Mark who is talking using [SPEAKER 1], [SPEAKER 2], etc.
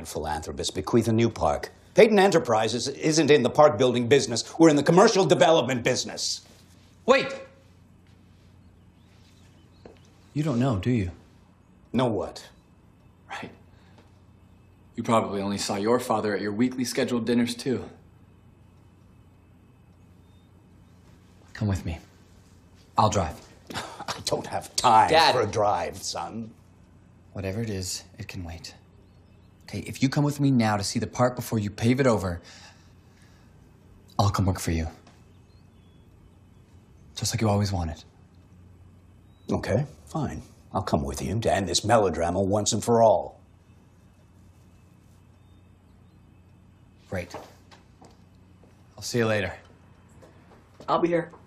[SPEAKER 1] kind-hearted philanthropist bequeath a new park. Peyton Enterprises isn't in the park building business. We're in the commercial development business.
[SPEAKER 2] Wait! You don't know, do you?
[SPEAKER 1] Know what?
[SPEAKER 2] Right. You probably only saw your father at your weekly scheduled dinners, too. Come with me. I'll drive.
[SPEAKER 1] I don't have time
[SPEAKER 2] Dad.
[SPEAKER 1] for a drive, son.
[SPEAKER 2] Whatever it is, it can wait. Okay, if you come with me now to see the park before you pave it over, I'll come work for you. Just like you always wanted.
[SPEAKER 1] Okay, fine. I'll come with you to end this melodrama once and for all.
[SPEAKER 2] Great. I'll see you later.
[SPEAKER 3] I'll be here.